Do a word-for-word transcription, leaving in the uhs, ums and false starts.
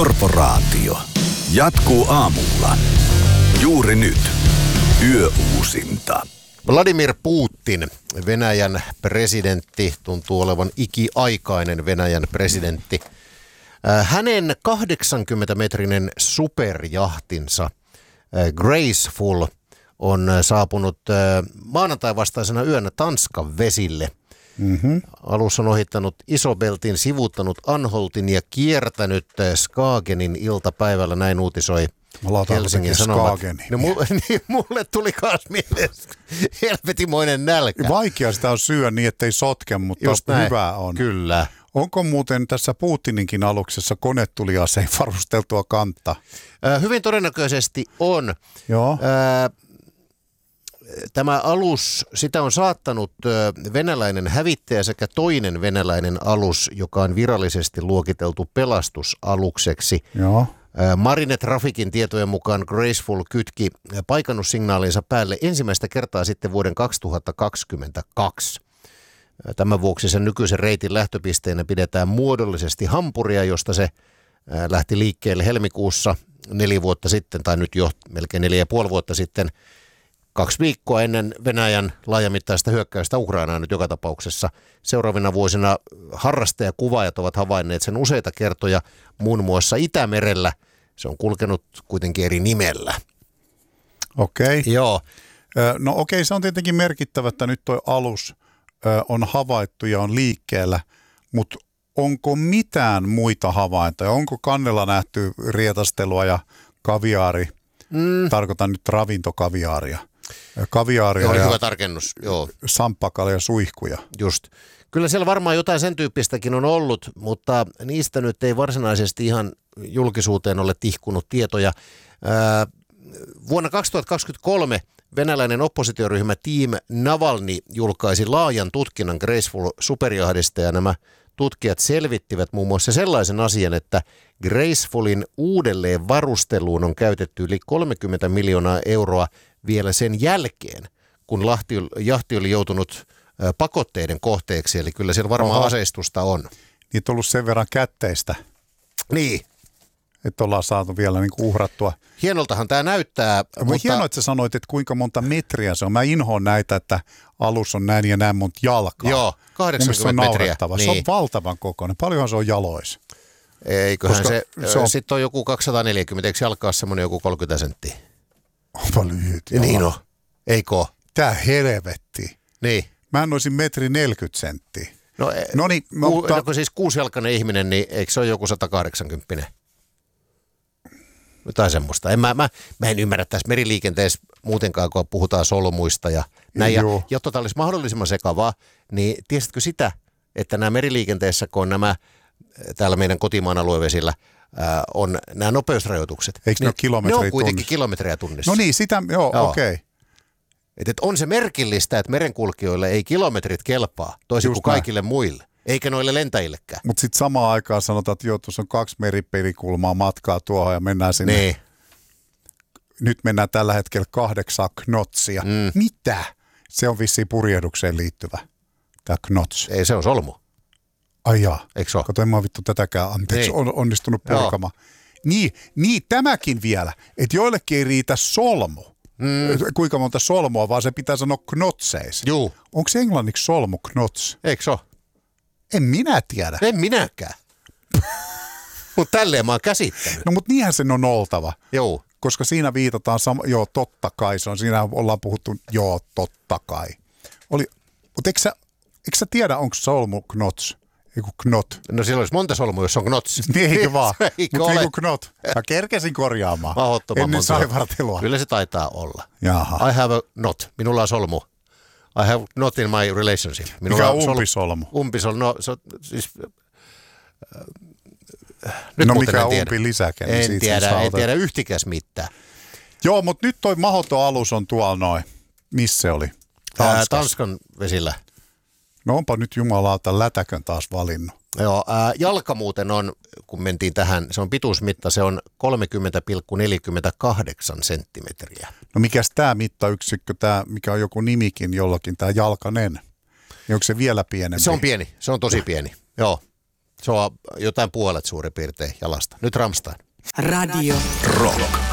Korporaatio jatkuu aamulla. Juuri nyt. Yöuusinta. Vladimir Putin, Venäjän presidentti, tuntuu olevan ikiaikainen Venäjän presidentti. Hänen kahdeksankymmentämetrinen superjahtinsa Graceful on saapunut maanantai vastaisena yönä Tanskan vesille. Mm-hmm. Alus on ohittanut Isobeltin, sivuttanut Anholtin ja kiertänyt Skagenin iltapäivällä, näin uutisoi Helsingin Sanomat. No, mulle, niin, mulle tuli kaas mieleen helvetimoinen nälkä. Vaikea sitä on syödä niin, ettei sotke, mutta hyvä on. Kyllä. Onko muuten tässä Putininkin aluksessa konetuliaseen varusteltua kantta? Äh, hyvin todennäköisesti on. Joo. Äh, Tämä alus, sitä on saattanut venäläinen hävittäjä sekä toinen venäläinen alus, joka on virallisesti luokiteltu pelastusalukseksi. Joo. Marine Traficin tietojen mukaan Graceful kytki paikannussignaalinsa päälle ensimmäistä kertaa sitten vuoden kaksituhattakaksikymmentäkaksi. Tämän vuoksi sen nykyisen reitin lähtöpisteenä pidetään muodollisesti Hampuria, josta se lähti liikkeelle helmikuussa neljä vuotta sitten, tai nyt jo melkein neljä ja puoli vuotta sitten. Kaksi viikkoa ennen Venäjän laajamittaista hyökkäystä Ukrainaan nyt joka tapauksessa. Seuraavina vuosina harrastajakuvaajat ovat havainneet sen useita kertoja, muun muassa Itämerellä. Se on kulkenut kuitenkin eri nimellä. Okei. Okay. Joo. No okei, okay, se on tietenkin merkittävä, että nyt tuo alus on havaittu ja on liikkeellä, mutta onko mitään muita havaintoja? Onko kannella nähty rietastelua ja kaviaari? Mm. Tarkoitan nyt ravintokaviaaria. Kaviaaria oli ja hyvä tarkennus, joo. Samppakalia ja suihkuja. Just. Kyllä siellä varmaan jotain sen tyyppistäkin on ollut, mutta niistä nyt ei varsinaisesti ihan julkisuuteen ole tihkunut tietoja. Ää, vuonna kaksituhattakaksikymmentäkolme venäläinen oppositioryhmä Team Navalny julkaisi laajan tutkinnan Graceful superjahdista ja nämä tutkijat selvittivät muun muassa sellaisen asian, että Gracefulin uudelleen varusteluun on käytetty yli kolmekymmentä miljoonaa euroa vielä sen jälkeen, kun lahti, jahti oli joutunut pakotteiden kohteeksi. Eli kyllä siellä varmaan Oho. aseistusta on. Niitä on ollut sen verran kätteistä. Niin. Että ollaan saatu vielä niin kuin uhrattua. Hienoltahan tämä näyttää. Mutta hienoa, että sä sanoit, että kuinka monta metriä se on. Mä inhoon näitä, että alus on näin ja näin monta jalkaa. Joo, kahdeksankymmentä metriä. Niin. Se on valtavan kokoinen. Paljonhan se on jalois. Eiköhän Koska se, se on... sitten on joku kaksisataaneljäkymmentä, eikö jalkaa semmoinen joku kolmekymmentä senttiä? Onpa lyhyt jala. Niin on, eikö? Tää helvetti. Niin. Mä en olisin metri neljäkymmentä senttiä. No, no niin, ku, mutta... no, siis kuusijalkainen ihminen, niin eikö se ole joku sata kahdeksankymmentä? Jotain semmoista. En, mä, mä, mä en ymmärrä tässä meriliikenteessä muutenkaan, kun puhutaan solmuista ja näin. Ja, jotta tämä olisi mahdollisimman sekavaa, niin tiesitkö sitä, että nämä meriliikenteessä, kun on nämä täällä meidän kotimaan aluevesillä, ää, on nämä nopeusrajoitukset. Eikö ne niin, ole kilometriä Ne on kuitenkin tunnissa? kilometriä tunnissa. No niin, sitä, joo, joo. okei. Okay. Et, et on se merkillistä, että merenkulkijoille ei kilometrit kelpaa, toisin Just kuin kaikille näin. Muille. Eikä noille lentäjillekään. Mutta sitten samaan aikaan sanotaan, että joo, tuossa on kaksi meripelikulmaa matkaa tuohon ja mennään sinne. Nee. Nyt mennään tällä hetkellä kahdeksan knotsia. Mm. Mitä? Se on vissiin purjehdukseen liittyvä, tämä knots. Ei, se on solmu. Ai jaa. Eikö se ole? Kato, en mä vittu tätäkään, anteeksi, Ei. on onnistunut purkamaan. Niin, niin, tämäkin vielä, että joillekin ei riitä solmu. Mm. Kuinka monta solmua, vaan se pitää sanoa knotseis. Juu. Onko se englanniksi solmu knots? Eikö se ole? En minä tiedä. En minäkään. Mutta tälleen mä oon käsittänyt. No mutta niinhän sen on oltava. Joo. Koska siinä viitataan, sama, joo totta kai, se on, siinä ollaan puhuttu, joo totta kai. Oli, mutta eikö sä, eikö sä tiedä, onko solmu knots? Eiku knot. No silloin olisi monta solmua, jos on knots. Niin eikö vaan? Mutta eiku knot. Mä kerkesin korjaamaan. Mahdottoman ennen monta. saivartelua. Kyllä se taitaa olla. Jaha. I have a knot. Minulla on solmu. I have not in my relationship. Minulla mikä on umpisolmu? Sol- umpisolmu, no so, siis... Äh, nyt no mikä en on umpi lisäke? Niin en tiedä, en tiedä yhtikäs mitään. Joo, mutta nyt toi mahdoton-alus on tuolla noin. Missä se oli? Ää, Tanskan vesillä. No onpa nyt jumalauta lätäkön taas valinnut. Joo, ää, jalka muuten on, kun mentiin tähän, se on pituusmitta, se on kolmekymmentä pilkku neljäkymmentäkahdeksan senttimetriä. No mikäs tämä mittayksikkö, tää, mikä on joku nimikin jollakin, tämä jalkanen? Niin onko se vielä pienempi? Se on pieni, se on tosi pieni, joo. Se on jotain puolet suurin piirtein jalasta. Nyt Rammstein. Radio Rock.